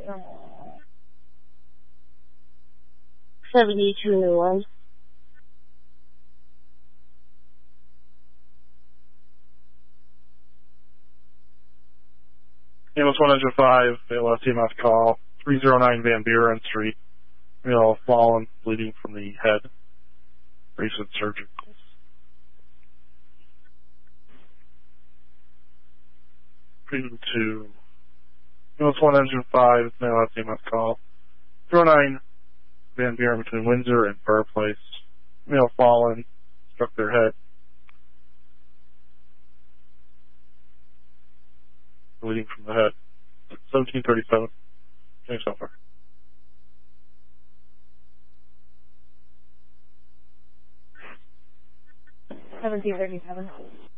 72 new ones. Ambulance 105, ALS EMS call, 309 Van Buren Street. Male fallen, bleeding from the head. Recent surgicals. Treating to Ambulance 105, ALS EMS call, 309 Van Buren between Windsor and Burr Place. Male fallen, struck their head. Bleeding from the head. 1737. Thanks so far. 1737.